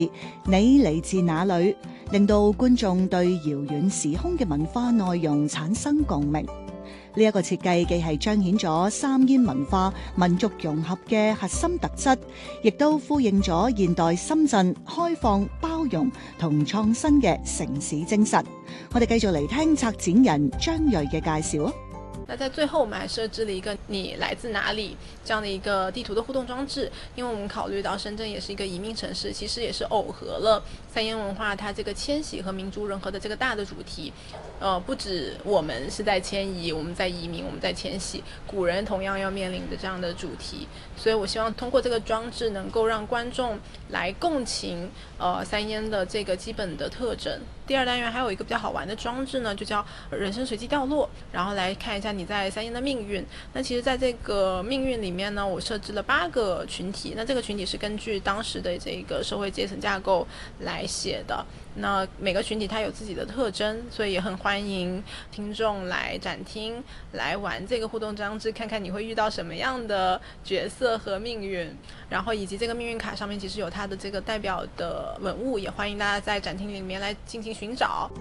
你嚟自哪裏，令到觀眾對遙遠時空嘅文化內容產生共鳴。呢一個設計既係彰顯咗三煙文化民族融合嘅核心特質，亦都呼應咗現代深圳開放、包容同創新嘅城市精神。我哋繼續嚟聽策展人張睿嘅介紹啊！ 那在最後我們還設置了一個你來自哪裡這樣的一個地圖的互動裝置，因為我們考慮到深圳也是一個移民城市，其實也是耦合了三煙文化它這個遷徙和民族融合的這個大的主題。不止我們是在遷移，我們在移民，我們在遷徙，古人同樣要面臨的這樣的主題。所以我希望通過這個裝置能夠讓觀眾來共情三煙的這個基本的特徵。第二單元還有一個比較好玩的裝置呢，就叫人生隨機掉落，然後來看一下你在三煙的命運。那其實在這個命運裡面呢，我設置了8個群體，那這個群體是根據當時的這個社會階層架構來寫的。那每個群體它有自己的特徵，所以也很歡迎聽眾來展廳來玩這個互動裝置，看看你會遇到什麼樣的角色和命運，然後以及這個命運卡上面其實有它的這個代表的文物，也歡迎大家在展廳裡面來進行尋找。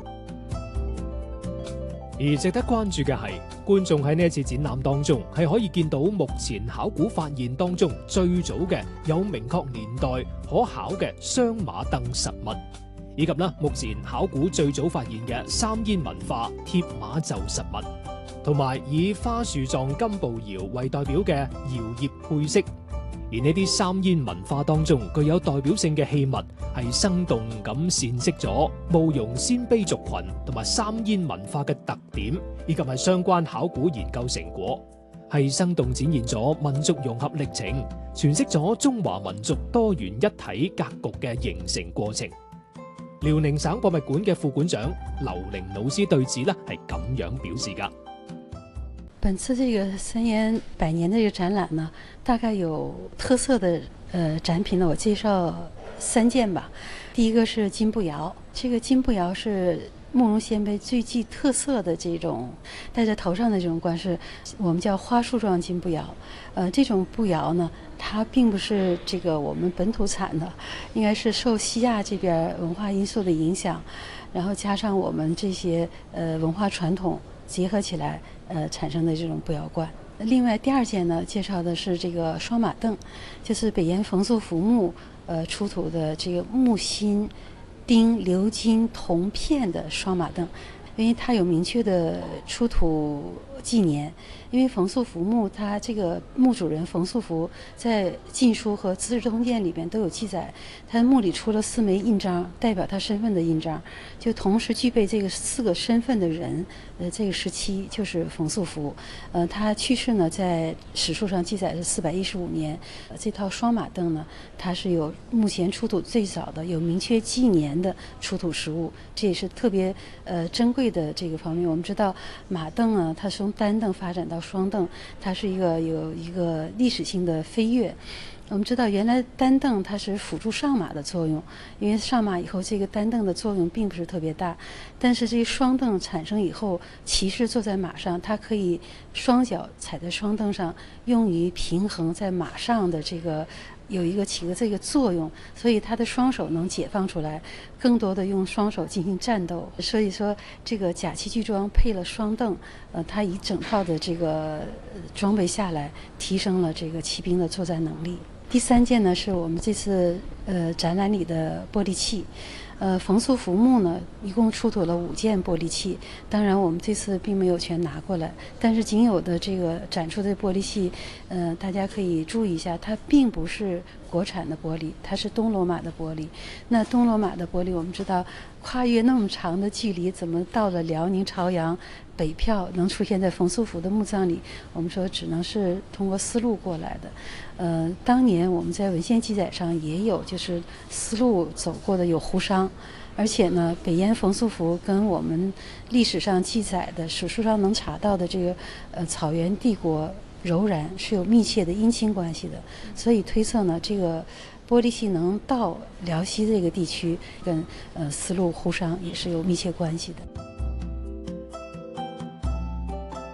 而值得關注嘅係，觀眾喺呢一次展覽當中係可以見到目前考古發現當中最早嘅有明確年代可考嘅雙馬鐙實物，以及目前考古最早發現嘅三煙文化貼馬袖實物，同埋以花樹狀金步搖為代表嘅搖葉配飾。而呢啲三煙文化當中具有代表性嘅器物，係生動咁闡釋咗慕容鮮卑族群同埋三煙文化嘅特點，以及係相關考古研究成果，係生動展現咗民族融合歷程，詮釋咗中華民族多元一體格局嘅形成過程。遼寧省博物館嘅副館長劉玲老師對此係咁樣表示㗎。 本次這個三煙100年的這個展覽呢，大概有特色的展品呢，我介紹3件吧。第一個是金步搖，這個金步搖是慕容鮮卑最具特色的這種戴在頭上的這種冠飾，我們叫花樹狀金步搖。這種步搖呢，它並不是這個我們本土產的，應該是受西亞這邊文化因素的影響，然後加上我們這些文化傳統結合起來產生的這種步搖冠。另外第2件呢，介紹的是這個雙馬鐙，就是北岩馮素服墓出土的這個木心釘鎏金銅片的雙馬鐙，因為它有明確的出土紀年。因為馮素服墓，它這個墓主人馮素服在《晉書》和《資治通鑑》裡邊都有記載，他墓裡出了4枚印章，代表他身份的印章，就同時具備這個4個身份的人，這個時期就是馮素服。他去世呢，在史書上記載是415年。這套雙馬鐙呢，它是有目前出土最早的有明確紀年的出土實物，這也是特別珍貴的這個方面。我們知道馬鐙啊，它從單鐙發展到雙鐙，它是有一個歷史性的飛躍。我們知道原來單鐙它是輔助上馬的作用，因為上馬以後這個單鐙的作用並不是特別大，但是這個雙鐙產生以後，騎士坐在馬上，他可以雙腳踩在雙鐙上，用於平衡在馬上的這個有一個起的這個作用，所以他的雙手能解放出來，更多的用雙手進行戰鬥。所以說這個甲騎具裝配了雙鐙，它以整套的這個裝備下來，提升了這個騎兵的作戰能力。第3件呢，是我們這次展覽裡的玻璃器。馮素服墓呢，一共出土了5件玻璃器，當然我們這次並沒有全拿過來，但是僅有的這個展出的玻璃器，大家可以注意一下，它並不是國產的玻璃，它是東羅馬的玻璃。那東羅馬的玻璃，我們知道跨越那麼長的距離，怎麼到了遼寧朝陽北票能出現在馮素服的墓葬裡？我們說只能是通過絲路過來的。當年我們在文獻記載上也有，就是絲路走過的有胡商，而且呢，北岩馮素服跟我們歷史上記載的史書上能查到的這個草原帝國柔然是有密切的姻親關係的，所以推測呢，這個玻璃器能到遼西這個地區，跟絲路胡商也是有密切關係的。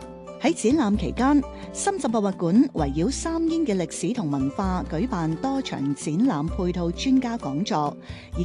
喺展覽期間，深圳博物館圍繞三煙嘅歷史同文化舉辦多場展覽配套專家講座，以及